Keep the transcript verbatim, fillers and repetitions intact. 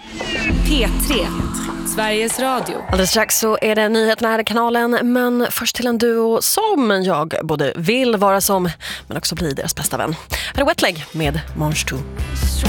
P tre, Sveriges Radio. Alldeles strax så är det nyheterna här i kanalen, men först till en duo som jag både vill vara som, men också bli deras bästa vän. Här är Wetleg med Monge två.